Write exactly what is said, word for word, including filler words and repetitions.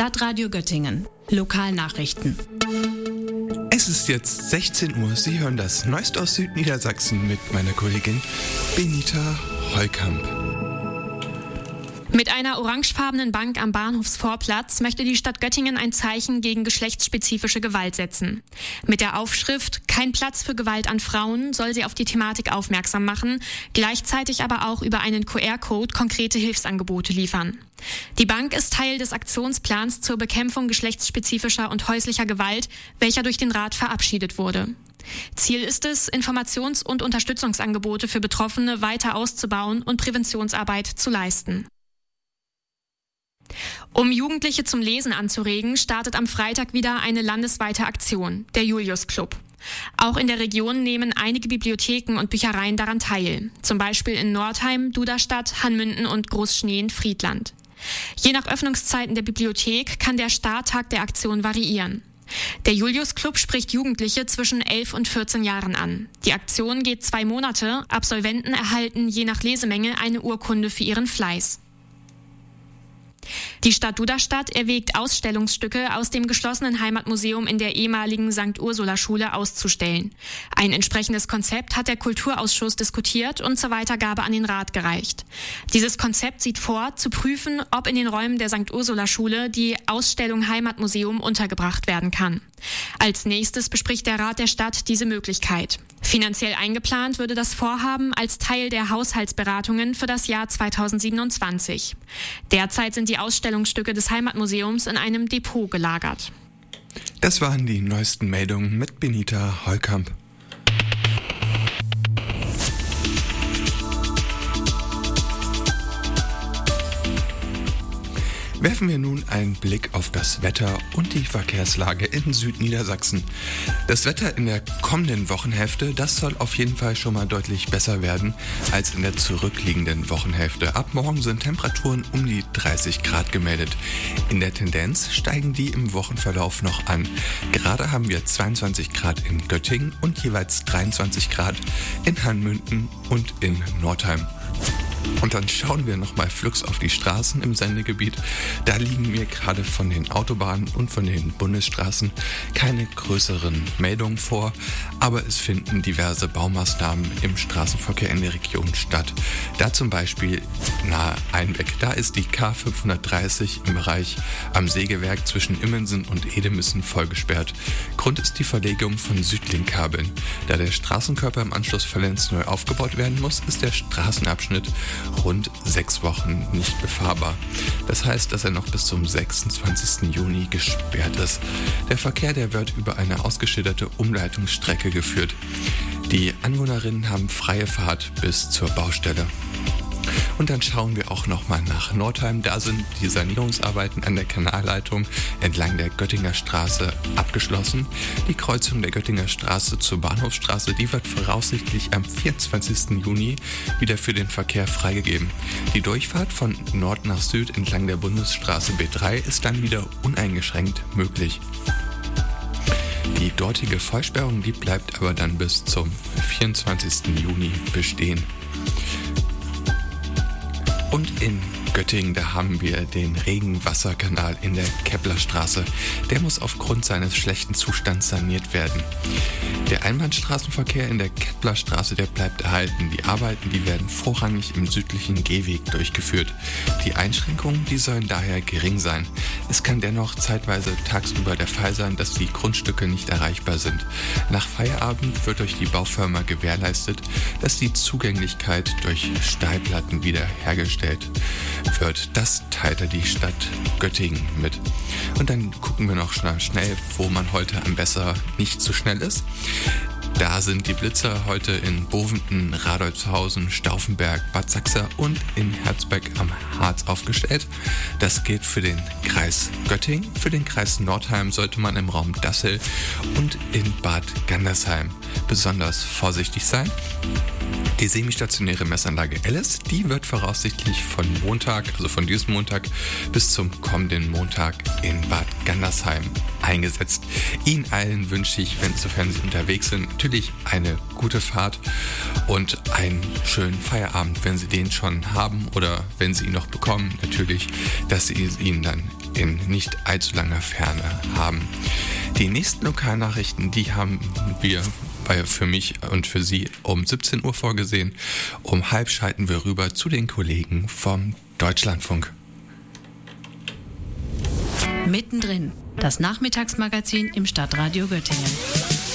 Stadtradio Göttingen. Lokalnachrichten. Es ist jetzt sechzehn Uhr. Sie hören das Neueste aus Südniedersachsen mit meiner Kollegin Benita Heukamp. Mit einer orangefarbenen Bank am Bahnhofsvorplatz möchte die Stadt Göttingen ein Zeichen gegen geschlechtsspezifische Gewalt setzen. Mit der Aufschrift "Kein Platz für Gewalt an Frauen" soll sie auf die Thematik aufmerksam machen, gleichzeitig aber auch über einen Q R-Code konkrete Hilfsangebote liefern. Die Bank ist Teil des Aktionsplans zur Bekämpfung geschlechtsspezifischer und häuslicher Gewalt, welcher durch den Rat verabschiedet wurde. Ziel ist es, Informations- und Unterstützungsangebote für Betroffene weiter auszubauen und Präventionsarbeit zu leisten. Um Jugendliche zum Lesen anzuregen, startet am Freitag wieder eine landesweite Aktion, der Julius Club. Auch in der Region nehmen einige Bibliotheken und Büchereien daran teil, zum Beispiel in Nordheim, Duderstadt, Hanmünden und Großschneen-Friedland. Je nach Öffnungszeiten der Bibliothek kann der Starttag der Aktion variieren. Der Julius Club spricht Jugendliche zwischen elf und vierzehn Jahren an. Die Aktion geht zwei Monate, Absolventen erhalten je nach Lesemenge eine Urkunde für ihren Fleiß. Die Stadt Duderstadt erwägt, Ausstellungsstücke aus dem geschlossenen Heimatmuseum in der ehemaligen Sankt Ursula-Schule auszustellen. Ein entsprechendes Konzept hat der Kulturausschuss diskutiert und zur Weitergabe an den Rat gereicht. Dieses Konzept sieht vor, zu prüfen, ob in den Räumen der Sankt Ursula-Schule die Ausstellung Heimatmuseum untergebracht werden kann. Als nächstes bespricht der Rat der Stadt diese Möglichkeit. Finanziell eingeplant würde das Vorhaben als Teil der Haushaltsberatungen für das Jahr zweitausendsiebenundzwanzig. Derzeit sind die Ausstellungsstücke des Heimatmuseums in einem Depot gelagert. Das waren die neuesten Meldungen mit Benita Heukamp. Werfen wir nun einen Blick auf das Wetter und die Verkehrslage in Südniedersachsen. Das Wetter in der kommenden Wochenhälfte, das soll auf jeden Fall schon mal deutlich besser werden als in der zurückliegenden Wochenhälfte. Ab morgen sind Temperaturen um die dreißig Grad gemeldet. In der Tendenz steigen die im Wochenverlauf noch an. Gerade haben wir zweiundzwanzig Grad in Göttingen und jeweils dreiundzwanzig Grad in Hanmünden und in Nordheim. Und dann schauen wir nochmal flugs auf die Straßen im Sendegebiet. Da liegen mir gerade von den Autobahnen und von den Bundesstraßen keine größeren Meldungen vor, aber es finden diverse Baumaßnahmen im Straßenverkehr in der Region statt. Da zum Beispiel nahe Einbeck, da ist die K fünfhundertdreißig im Bereich am Sägewerk zwischen Immensen und Edemissen vollgesperrt. Grund ist die Verlegung von Südlinkkabeln. Da der Straßenkörper im Anschluss vollends neu aufgebaut werden muss, ist der Straßenabschnitt rund sechs Wochen nicht befahrbar. Das heißt, dass er noch bis zum sechsundzwanzigsten Juni gesperrt ist. Der Verkehr, der wird über eine ausgeschilderte Umleitungsstrecke geführt. Die Anwohnerinnen haben freie Fahrt bis zur Baustelle. Und dann schauen wir auch nochmal nach Nordheim. Da sind die Sanierungsarbeiten an der Kanalleitung entlang der Göttinger Straße abgeschlossen. Die Kreuzung der Göttinger Straße zur Bahnhofsstraße, die wird voraussichtlich am vierundzwanzigsten Juni wieder für den Verkehr freigegeben. Die Durchfahrt von Nord nach Süd entlang der Bundesstraße B drei ist dann wieder uneingeschränkt möglich. Die dortige Vollsperrung, die bleibt aber dann bis zum vierundzwanzigsten Juni bestehen. Und in Göttingen, da haben wir den Regenwasserkanal in der Keplerstraße. Der muss aufgrund seines schlechten Zustands saniert werden. Der Einbahnstraßenverkehr in der Keplerstraße, der bleibt erhalten. Die Arbeiten, die werden vorrangig im südlichen Gehweg durchgeführt. Die Einschränkungen, die sollen daher gering sein. Es kann dennoch zeitweise tagsüber der Fall sein, dass die Grundstücke nicht erreichbar sind. Nach Feierabend wird durch die Baufirma gewährleistet, dass die Zugänglichkeit durch Stahlplatten wiederhergestellt wird. Das teilte die Stadt Göttingen mit. Und dann gucken wir noch schnell, schnell, wo man heute am besser nicht zu schnell ist. Da sind die Blitzer heute in Bovenden, Radolfshausen, Stauffenberg, Bad Sachsa und in Herzberg am Harz aufgestellt. Das gilt für den Kreis Göttingen. Für den Kreis Nordheim sollte man im Raum Dassel und in Bad Gandersheim besonders vorsichtig sein. Die semistationäre Messanlage Alice, die wird voraussichtlich von Montag, also von diesem Montag bis zum kommenden Montag in Bad Gandersheim eingesetzt. Ihnen allen wünsche ich, wenn, sofern Sie unterwegs sind, natürlich eine gute Fahrt und einen schönen Feierabend, wenn Sie den schon haben oder wenn Sie ihn noch bekommen, natürlich, dass Sie ihn dann in nicht allzu langer Ferne haben. Die nächsten Lokalnachrichten, die haben wir bei, für mich und für Sie um siebzehn Uhr vorgesehen. Um halb schalten wir rüber zu den Kollegen vom Deutschlandfunk. Mittendrin, das Nachmittagsmagazin im Stadtradio Göttingen.